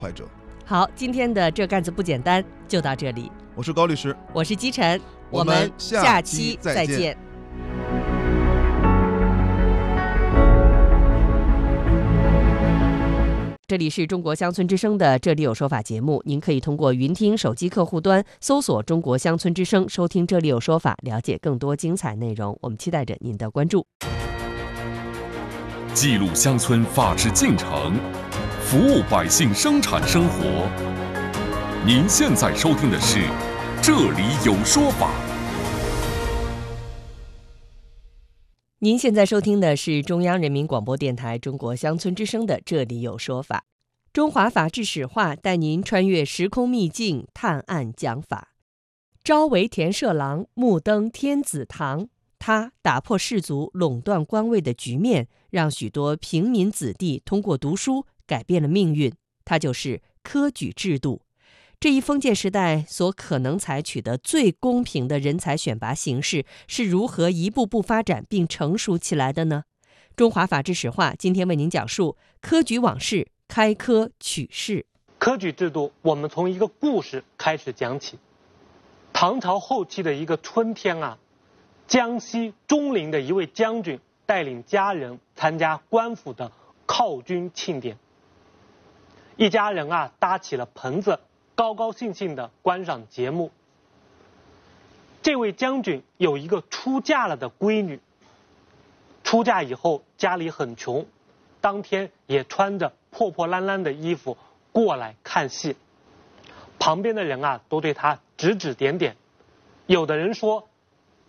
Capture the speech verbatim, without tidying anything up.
坏者。 好，今天的这杆子不简单就到这里。 我是高律师， 我是基晨， 我们下期再见。 这里是中国乡村之声的这里有说法节目，您可以通过云听手机客户端搜索中国乡村之声，收听这里有说法，了解更多精彩内容。我们期待着您的关注。 记录乡村法治进程，服务百姓生产生活。您现在收听的是这里有说法。 您现在收听的是中央人民广播电台中国乡村之声的这里有说法。中华法治史话带您穿越时空秘境，探案讲法。朝为田舍郎，暮登天子堂。他打破士族垄断官位的局面，让许多平民子弟通过读书改变了命运。他就是科举制度。这一封建时代所可能采取的最公平的人才选拔形式是如何一步步发展并成熟起来的呢？中华法治史话今天为您讲述科举往事，开科取士。 科举制度，我们从一个故事开始讲起。唐朝后期的一个春天啊，江西钟陵的一位将军带领家人参加官府的犒军庆典。一家人啊搭起了棚子，高高兴兴地观赏节目。这位将军有一个出嫁了的闺女，出嫁以后家里很穷，当天也穿着破破烂烂的衣服过来看戏。旁边的人啊都对他指指点点，有的人说